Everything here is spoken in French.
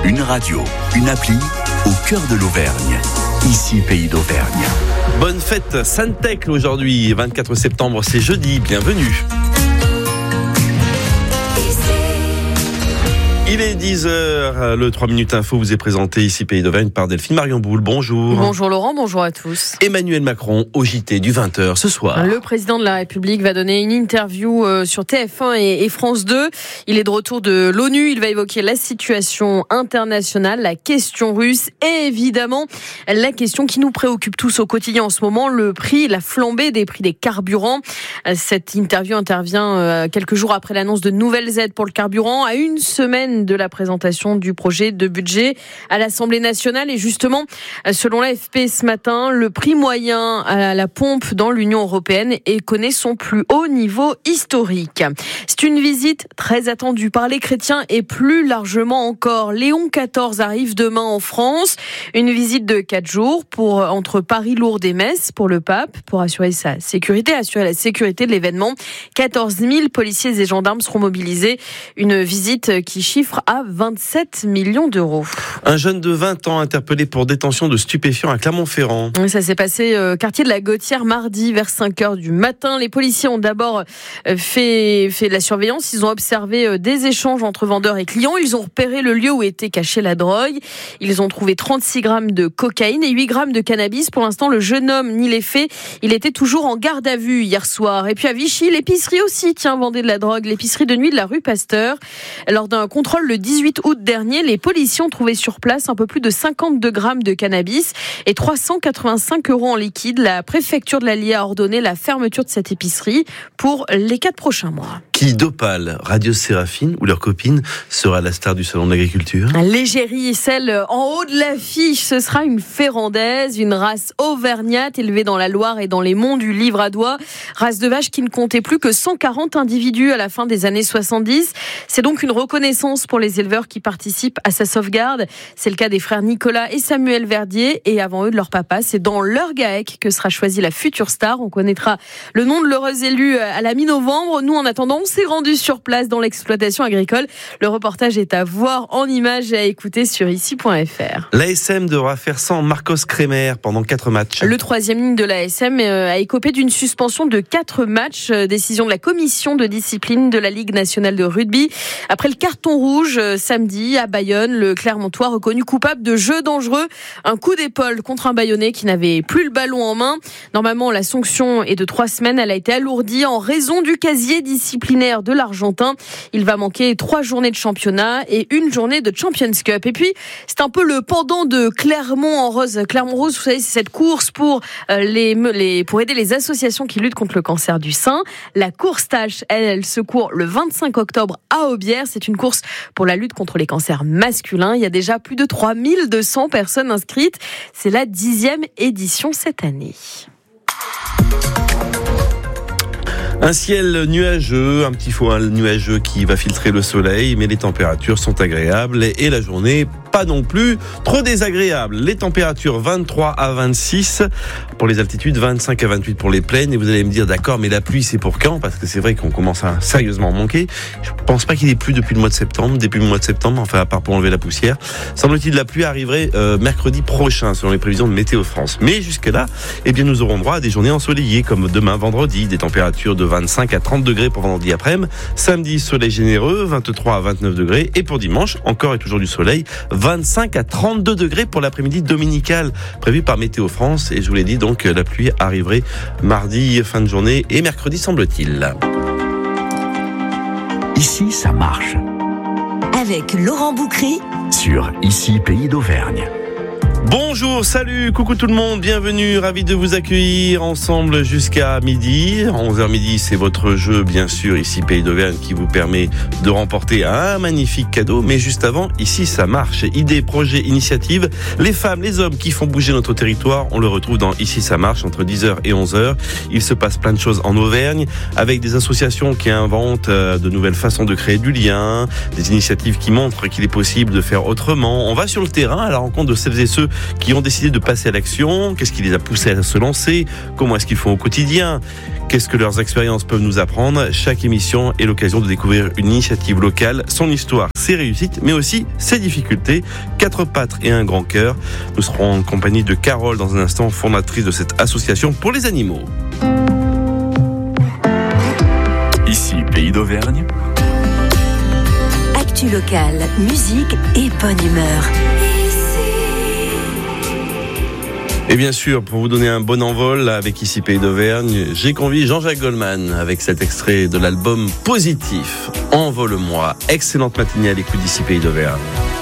Une radio, une appli, au cœur de l'Auvergne. Ici, Pays d'Auvergne. Bonne fête Sainte-Thècle aujourd'hui, 24 septembre, c'est jeudi, bienvenue. Il est 10h, le 3 minutes info vous est présenté ici Pays d'Auvergne par Delphine Marion-Boule. Bonjour. Bonjour Laurent, bonjour à tous. Emmanuel Macron au JT du 20h ce soir. Le président de la République va donner une interview sur TF1 et France 2. Il est de retour de l'ONU, il va évoquer la situation internationale, la question russe et évidemment la question qui nous préoccupe tous au quotidien en ce moment, le prix, la flambée des prix des carburants. Cette interview intervient quelques jours après l'annonce de nouvelles aides pour le carburant, à une semaine de la présentation du projet de budget à l'Assemblée nationale. Et justement, selon l'AFP ce matin, le prix moyen à la pompe dans l'Union européenne connaît son plus haut niveau historique. C'est une visite très attendue par les chrétiens et plus largement encore. Léon XIV arrive demain en France. Une visite de 4 jours entre Paris, Lourdes et Metz pour le pape, pour assurer sa sécurité, assurer la sécurité de l'événement. 14 000 policiers et gendarmes seront mobilisés. Une visite qui chiffre à 27 millions d'euros. Un jeune de 20 ans interpellé pour détention de stupéfiants à Clermont-Ferrand. Ça s'est passé quartier de la Gautière mardi vers 5h du matin. Les policiers ont d'abord fait de la surveillance. Ils ont observé des échanges entre vendeurs et clients. Ils ont repéré le lieu où était cachée la drogue. Ils ont trouvé 36 grammes de cocaïne et 8 grammes de cannabis. Pour l'instant, le jeune homme nie les faits. Il était toujours en garde à vue hier soir. Et puis à Vichy, l'épicerie aussi, vendait de la drogue. L'épicerie de nuit de la rue Pasteur. Lors d'un contrôle le 18 août dernier, les policiers ont trouvé sur place un peu plus de 52 grammes de cannabis et 385 € en liquide. La préfecture de l'Allier a ordonné la fermeture de cette épicerie pour les 4 prochains mois. Qui d'Opale, Radio Séraphine ou leur copine sera la star du salon de l'agriculture? L'égérie, celle en haut de l'affiche, ce sera une férandaise, une race auvergnate élevée dans la Loire et dans les monts du Livradois. Race de vache qui ne comptait plus que 140 individus à la fin des années 70. C'est donc une reconnaissance pour les éleveurs qui participent à sa sauvegarde. C'est le cas des frères Nicolas et Samuel Verdier et avant eux de leur papa. C'est dans leur GAEC que sera choisie la future star. On connaîtra le nom de l'heureuse élue à la mi-novembre. Nous, en attendant, on s'est rendu sur place dans l'exploitation agricole. Le reportage est à voir en images et à écouter sur ici.fr. L'ASM devra faire sans Marcos Kremer pendant 4 matchs. Le 3e ligne de l'ASM a écopé d'une suspension de 4 matchs. Décision de la commission de discipline de la Ligue nationale de rugby. Après le carton rouge samedi à Bayonne, le Clermontois reconnu coupable de jeu dangereux. Un coup d'épaule contre un Bayonnais qui n'avait plus le ballon en main. Normalement, la sanction est de 3 semaines. Elle a été alourdie en raison du casier disciplinaire de l'Argentin. Il va manquer 3 journées de championnat et 1 journée de Champions Cup. Et puis, c'est un peu le pendant de Clermont en rose. Clermont Rose, vous savez, c'est cette course pour aider les associations qui luttent contre le cancer du sein. La course tâche, elle se court le 25 octobre à Aubière. C'est une course pour la lutte contre les cancers masculins. Il y a déjà plus de 3200 personnes inscrites. C'est la 10e édition cette année. Un ciel nuageux, un petit foin nuageux qui va filtrer le soleil, mais les températures sont agréables et la journée pas non plus trop désagréable. Les températures 23 à 26 pour les altitudes, 25 à 28 pour les plaines. Et vous allez me dire, d'accord, mais la pluie c'est pour quand? Parce que c'est vrai qu'on commence à sérieusement manquer. Je pense pas qu'il y ait plu depuis le mois de septembre, enfin à part pour enlever la poussière. Semble-t-il la pluie arriverait mercredi prochain selon les prévisions de Météo France. Mais jusque là, nous aurons droit à des journées ensoleillées comme demain vendredi, des températures de 25 à 30 degrés pour vendredi après-midi. Samedi, soleil généreux, 23 à 29 degrés. Et pour dimanche, encore et toujours du soleil, 25 à 32 degrés pour l'après-midi dominical prévu par Météo France. Et je vous l'ai dit, donc la pluie arriverait mardi, fin de journée et mercredi, semble-t-il. Ici, ça marche. Avec Laurent Boucry Sur Ici, Pays d'Auvergne. Bonjour, salut, coucou tout le monde, bienvenue, ravi de vous accueillir ensemble jusqu'à midi. 11h midi, c'est votre jeu, bien sûr, ici Pays d'Auvergne, qui vous permet de remporter un magnifique cadeau. Mais juste avant, ici ça marche. Idées, projets, initiatives, les femmes, les hommes qui font bouger notre territoire, on le retrouve dans Ici ça marche entre 10h et 11h. Il se passe plein de choses en Auvergne, avec des associations qui inventent de nouvelles façons de créer du lien, des initiatives qui montrent qu'il est possible de faire autrement. On va sur le terrain à la rencontre de celles et ceux qui ont décidé de passer à l'action. Qu'est-ce qui les a poussés à se lancer? Comment est-ce qu'ils font au quotidien? Qu'est-ce que leurs expériences peuvent nous apprendre? Chaque émission est l'occasion de découvrir une initiative locale, son histoire, ses réussites, mais aussi ses difficultés. 4 pattes et un grand cœur. Nous serons en compagnie de Carole dans un instant, fondatrice de cette association pour les animaux. Ici, Pays d'Auvergne. Actu locale, musique et bonne humeur. Et bien sûr, pour vous donner un bon envol avec Ici Pays d'Auvergne, j'ai convié Jean-Jacques Goldman avec cet extrait de l'album Positif. Envole-moi. Excellente matinée à l'écoute d'Ici Pays d'Auvergne.